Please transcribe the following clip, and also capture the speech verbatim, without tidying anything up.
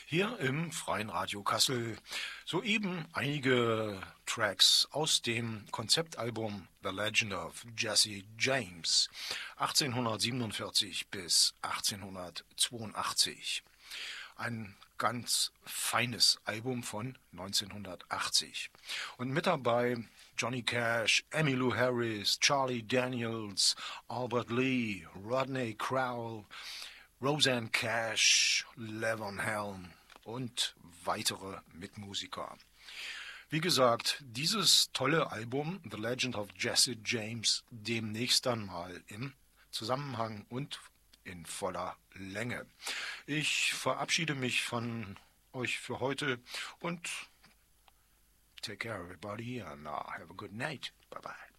Hier im Freien Radio Kassel. Soeben einige Tracks aus dem Konzeptalbum The Legend of Jesse James achtzehnhundertsiebenundvierzig bis achtzehnhundertzweiundachtzig. Ein ganz feines Album von neunzehnhundertachtzig. Und mit dabei Johnny Cash, Emmylou Harris, Charlie Daniels, Albert Lee, Rodney Crowell, Rosanne Cash, Levon Helm und weitere Mitmusiker. Wie gesagt, dieses tolle Album The Legend of Jesse James demnächst dann mal im Zusammenhang und in voller Länge. Ich verabschiede mich von euch für heute und take care everybody and uh, have a good night. Bye bye.